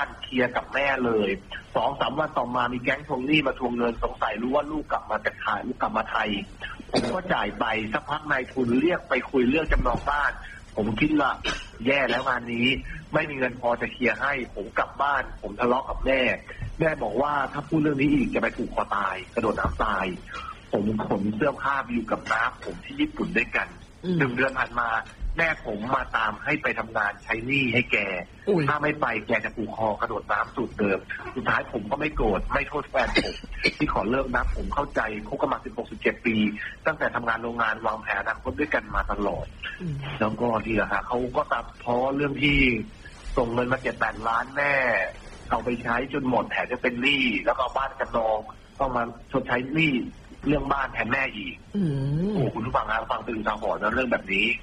านเคลียร์กับแม่เลย2-3 วันต่อมามีแก๊งทวงหนี้มาทวงเงินสงสัยรู้ว่าลูกกลับมาจากไทยลูกกลับมาไทยผมก็จ่ายไปสักพักนายทุนเรียกไปคุยเรื่องจำนองบ้านผมคิดว่าแย่แล้วงานนี้ไม่มีเงินพอจะเคลียร์ให้ผมกลับบ้านผมทะเลาะกับแม่บอกว่าถ้าพูดเรื่องนี้อีกจะไปผูกคอตายกระโดดน้ำตายผมขนเสื้อผ้าไปอยู่กับน้าผมที่ญี่ปุ่นด้วยกัน1 เดือนผ่านมาแม่ผมมาตามให้ไปทำงานใช้หนี้ให้แกถ้าไม่ไปแกจะผูกคอกระโดดน้ำสูตรเดิมสุดท้ายผมก็ไม่โกรธไม่โทษแฟนผมที่ขอเลิกนะผมเข้าใจคบกันมา16-17 ปีตั้งแต่ทำงานโรงงานวางแผนอนาคตด้วยกันมาตลอดแล้วก็ทีละค่ะเขาก็ตัดพ้อเรื่องที่ส่งเงินมา7-8 ล้านแม่เอาไปใช้จนหมดแถมจะเป็นหนี้แล้วก็บ้านจำนองต้องมาชดใช้หนี้เรื่องบ้านแทนแม่อีกโอ้คุณผู้ฟังฟังตื่นตาบอดนะเรื่องแบบนี้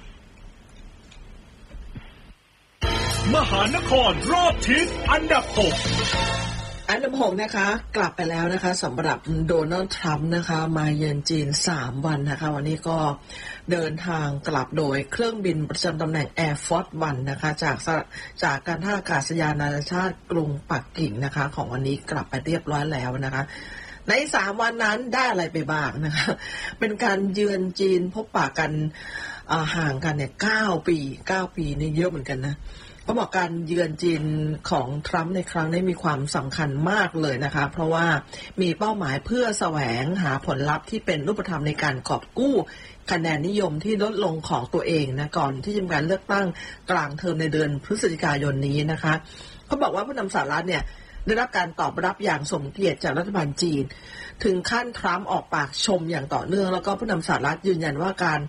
มหานครรอบทิศอันดับ 6 อันดับ 6นะคะกลับไปแล้วนะคะสำหรับโดนัลด์ทรัมป์นะคะมาเยือนจีน3 วันนะคะวันนี้ก็เดินทางกลับโดยเครื่องบินประจำตำแหน่ง Air Force One นะคะจากการท่าอากาศยานนานาชาติกรุงปักกิ่งนะคะของวันนี้กลับไปเรียบร้อยแล้วนะคะใน3 วันนั้นได้อะไรไปบ้างนะคะเป็นการเยือนจีนพบปะกันห่างกันเนี่ย9 ปีนี่เยอะเหมือนกันนะเขาบอกการเยือนจีนของทรัมป์ในครั้งนี้มีความสำคัญมากเลยนะคะเพราะว่ามีเป้าหมายเพื่อแสวงหาผลลัพธ์ที่เป็นรูปธรรมในการกอบกู้คะแนนนิยมที่ลดลงของตัวเองนะก่อนที่จะมีการเลือกตั้งกลางเทอมในเดือนพฤศจิกายนนี้นะคะเขาบอกว่าผู้นำสหรัฐเนี่ยได้รับการตอบรับอย่างสมเกียรติจากรัฐบาลจีนถึงขั้นทรัมป์ออกปากชมอย่างต่อเนื่องแล้วก็ผู้นำสหรัฐยืนยันว่า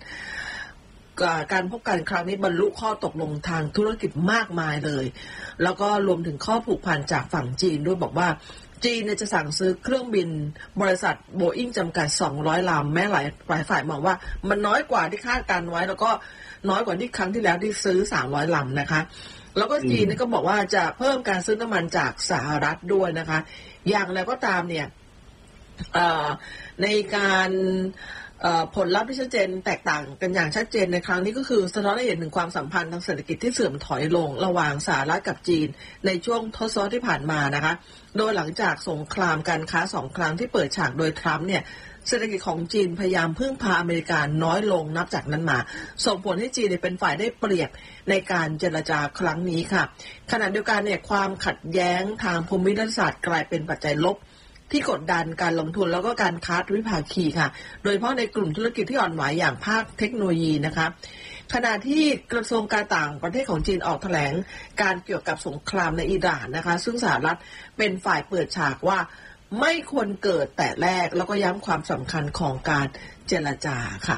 การพบกันครั้งนี้บรรลุข้อตกลงทางธุรกิจมากมายเลยแล้วก็รวมถึงข้อผูกพันจากฝั่งจีนด้วยบอกว่าจีนจะสั่งซื้อเครื่องบินบริษัทโบอิ้งจำกัด200 ลำแม้หลายฝ่ายมองว่ามันน้อยกว่าที่คาดการไว้แล้วก็น้อยกว่าที่ครั้งที่แล้วที่ซื้อ300 ลำนะคะแล้วก็จีนก็บอกว่าจะเพิ่มการซื้อน้ำมันจากสหรัฐด้วยนะคะอย่างไรก็ตามเนี่ยในการผลลัพธ์ที่ชัดเจนแตกต่างกันอย่างชัดเจนในครั้งนี้ก็คือสะท้อนให้เห็นถึงความสัมพันธ์ทางเศรษฐกิจที่เสื่อมถอยลงระหว่างสหรัฐกับจีนในช่วงทศวรรษที่ผ่านมานะคะโดยหลังจากสงครามการค้า2 ครั้งที่เปิดฉากโดยทรัมป์เนี่ยเศรษฐกิจของจีนพยายามพึ่งพาอเมริกาน้อยลงนับจากนั้นมาส่งผลให้จีนเป็นฝ่ายได้เปรียบในการเจรจาครั้งนี้ค่ะขณะเดียวกันเนี่ยความขัดแย้งทางภูมิรัฐศาสตร์กลายเป็นปัจจัยลบที่กดดันการลงทุนแล้วก็การค้าทวิภาคีค่ะโดยเฉพาะในกลุ่มธุรกิจที่อ่อนไหวอย่างภาคเทคโนโลยีนะคะขณะที่กระทรวงการต่างประเทศของจีนออกแถลงการเกี่ยวกับสงครามในอิหร่านนะคะซึ่งสหรัฐเป็นฝ่ายเปิดฉากว่าไม่ควรเกิดแต่แรกแล้วก็ย้ำความสำคัญของการเจรจาค่ะ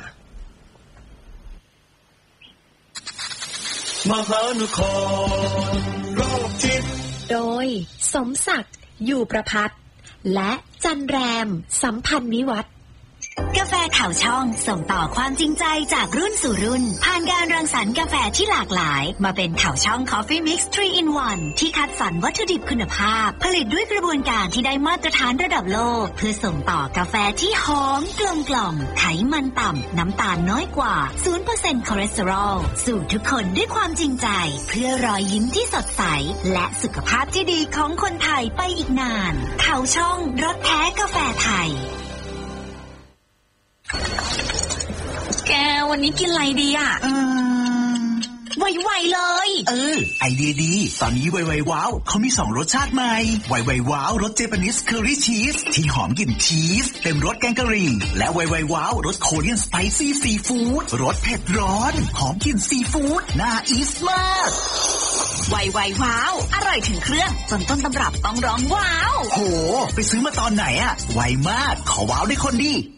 มหานครรอบทิศโดยสมศักดิ์อยู่ประภัตและจันแรมสัมพันธ์วิวัฒน์กาแฟข่าวช่องส่งต่อความจริงใจจากรุ่นสู่รุ่นผ่านการรังสรรค์กาแฟที่หลากหลายมาเป็นข่าวช่อง Coffee Mix 3 in 1 ที่คัดสรรวัตถุดิบคุณภาพผลิตด้วยกระบวนการที่ได้มาตรฐานระดับโลกเพื่อส่งต่อกาแฟที่หอมกลมกล่อมไขมันต่ำน้ำตาลน้อยกว่า 0% คอเลสเตอรอลสู่ทุกคนด้วยความจริงใจเพื่อรอยยิ้มที่สดใสและสุขภาพที่ดีของคนไทยไปอีกนานข่าวช่องรสแท้กาแฟไทยแกวันนี้กินอะไรดีอ่ะไวๆเลยไอเดียดีตอนนี้ไวๆว้าวเขามี2 รสชาติใหม่ไวๆว้าวรสเจแปนิสเคอรี่ชีสที่หอมกลิ่นชีสเต็มรสแกงกะหรี่และไวๆว้าวรสโคเรียนสไปซี่ซีฟู้ดรสเผ็ดร้อนหอมกลิ่นซีฟู้ดน่าอีสมากไวๆว้าวอร่อยถึงเครื่องจนต้นตำรับต้องร้องว้าวโหไปซื้อมาตอนไหนอะไวมากขอว้าวได้คนดี